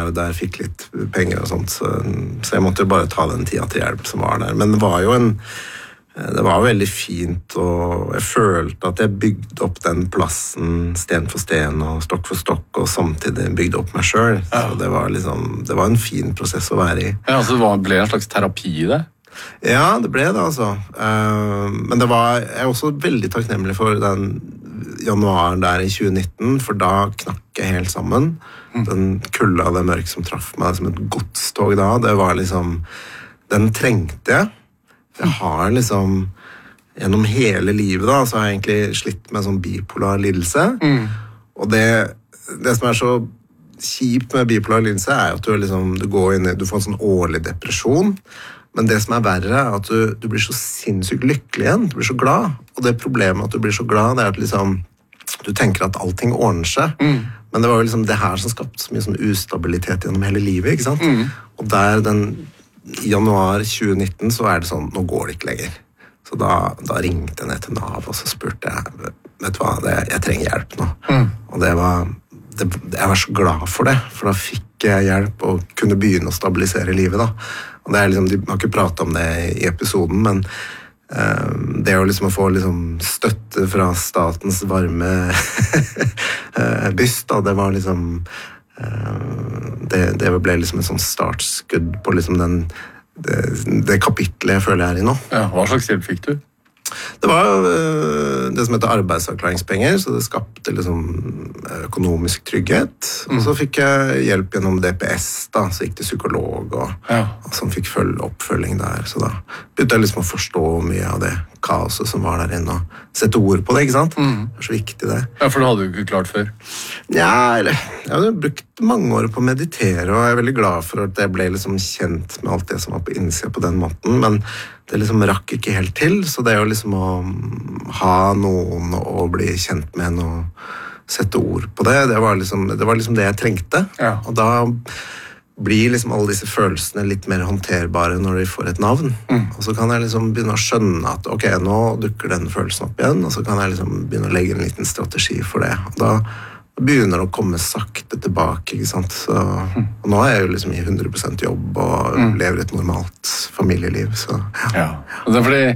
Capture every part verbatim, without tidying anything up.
her og der, fikk litt penger og sånt, så, så jeg måtte jo bare ta den tida til hjelp som var der. Men det var jo en, det var veldig fint, og jeg følte at jeg bygde opp den plassen sten for sten og stokk for stokk, og samtidig bygde opp meg selv. Ja. Så det var liksom, det var en fin prosess å være i. Ja, altså det ble en slags terapi i det? Ja, det ble det altså. Men det var, jeg er også veldig takknemlig for den januar der i tjue nitten, for da knakk jeg helt sammen. Mm. Den kulda og det mørk som traff meg som et godstog da, det var liksom, den trengte jeg. Jeg har liksom, gjennom hele livet da, så har jeg egentlig slitt med sånn bipolar lidelse. Mm. Og det, det som er så kjipt med bipolar lidelse er at du, liksom, du går inn i, du får en sånn årlig depresjon. Men det som er verre er at du, du blir så sinnssykt lykkelig igjen, du blir så glad. Og det problemet at du blir så glad, det er at liksom, du tenker at allting ordner seg. Mm. Men det var jo liksom det her som skapte så mye sånn ustabilitet gjennom hele livet, ikke sant? Mm. Og der den, i januar tjue nitten så er det sånn, nå går det ikke lenger. Så da, da ringte jeg ned til Nav, og så spurte jeg, vet du hva, det, jeg trenger hjelp nå. Mm. Og det var, det, jeg var så glad for det, for da fikk jeg hjelp og kunne begynne å stabilisere livet da. Og det er liksom, de har ikke pratet om det i episoden, men uh, det er jo liksom å få liksom støtte fra statens varme byst, da, det var liksom, uh, det, det ble liksom en sånn startskudd på liksom den, det, det kapitlet jeg føler jeg er i nå. Ja, hva slags hjelp fikk du? Det var uh, det som heter arbeidsavklaringspenger, så det skapte liksom økonomisk trygghet. Mm. Og så fikk jeg hjelp gjennom D P S, da, så gikk til psykolog, og, ja. Og som fikk følge, oppfølging der. Så da begynte jeg liksom å forstå mye av det kaoset som var der inne, og sette ord på det, ikke sant? Mm. Det er så viktig det. Ja, for det hadde du ikke klart før? Ja, eller, jeg hadde brukt mange år på å meditere, og jeg er veldig glad for at jeg ble liksom kjent med alt det som var på innsida på den måten, men det liksom rakk ikke helt til, så det er jo liksom å ha noen og bli kjent med en og sette ord på det, det var liksom det, var liksom det jeg trengte. Ja. Og da blir liksom alle disse følelsene litt mer håndterbare når de får et navn. Mm. Og så kan jeg liksom begynne å skjønne at ok, nå dukker den følelsen opp igjen, og så kan jeg liksom begynne å legge en liten strategi for det. Og da begynner det å komme sakte tilbake, ikke sant? Så, og nå er jeg jo liksom i hundre prosent jobb og mm. lever et normalt familieliv, så ja. Ja. Det er fordi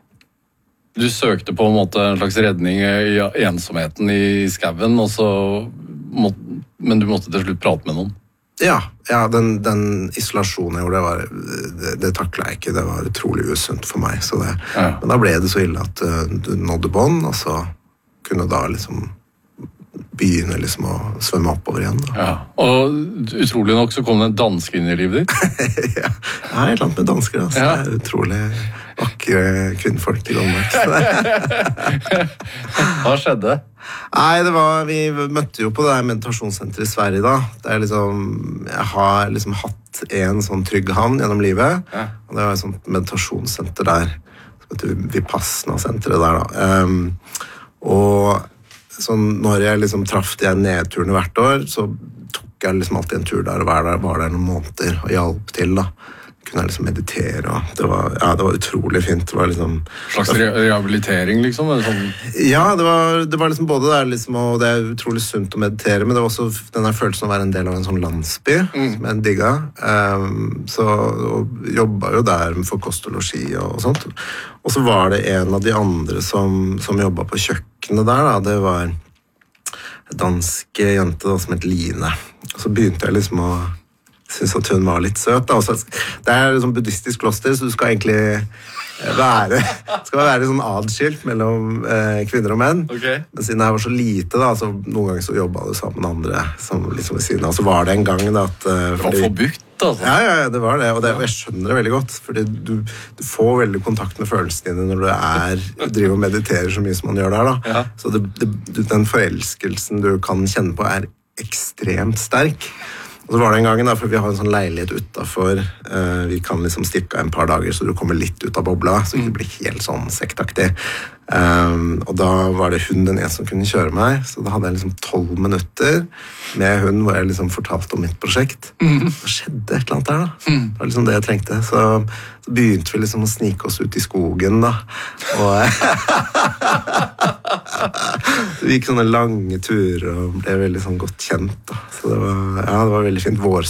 du søkte på en måte en slags redning i ensomheten i skaven, og så må, men du måtte til slutt prate med noen. Ja, ja den, den isolasjonen jeg gjorde, det, var, det, det taklet jeg ikke, det var utrolig usunt for meg. Så det, ja. Men da ble det så ille at uh, du nådde bånd, og så kunne da liksom begynne liksom å svømme oppover igjen. Da. Ja, og utrolig nok så kom det en dansk inn i livet ditt. Ja, jeg er et land med dansker, altså. Ja. Det er utrolig vakre kvinnfolk til Danmark. Hva skjedde? Nei, det var, vi møtte jo på det her meditasjonssenteret i Sverige da. Det er liksom, jeg har liksom hatt en sånn trygg havn gjennom livet, ja. Og det var et sånt meditasjonssenter der, som heter Vipassana-senteret der da. Um, og sånn, når jeg liksom traff de nedturene hvert år, så tok jeg liksom alltid en tur der og var der, var der noen måneder og hjalp til da. Kunne jeg liksom meditere, og det var, ja, det var utrolig fint. Det var liksom... Slags re rehabilitering, liksom? Eller sånn? Ja, det var, det var liksom både der, liksom, og det er utrolig sunt å meditere, men det var også denne følelsen å være en del av en sånn landsby, mm. som jeg digga. Um, så og jobbet jo der for kost og logi og, og sånt. Og så var det en av de andre som, som jobbet på kjøkkenet der, da. Det var en dansk jente da, som het Line. Og så begynte jeg liksom å synes at hun var litt søt. Da. Også, det er et sånn buddhistisk kloster, så du skal egentlig være, skal være sånn adskilt mellom eh, kvinner og menn. Okay. Men siden jeg var så lite, da, så noen ganger så jobbet du sammen med andre som liksom ved siden av. Så var det en gang da at... Eh, det var forbudt, altså? Ja, ja, det var det. Og, det, og jeg skjønner det veldig godt, fordi du, du får veldig kontakt med følelsene dine når du er, driver og mediterer så mye som man gjør der. Da. Ja. Så det, det, den forelskelsen du kan kjenne på er ekstremt sterk. Og så var det en gang, da, for vi har en sånn leilighet utenfor, uh, vi kan liksom stikke en par dager, så du kommer litt ut av bobla, så det ikke blir helt sånn sektaktig. Um, og da var det hun den eneste som kunne kjøre meg, så da hadde jeg liksom tolv minutter med hun, hvor jeg liksom fortalte om mitt prosjekt. Mm. Det skjedde et eller annet der, da. Mm. Det var liksom det jeg trengte. Så, så begynte vi liksom å snike oss ut i skogen, da. Og vi gikk sånne lange turer og ble veldig sånn godt kjent, da. Så det var, ja, det var veldig fint. Vår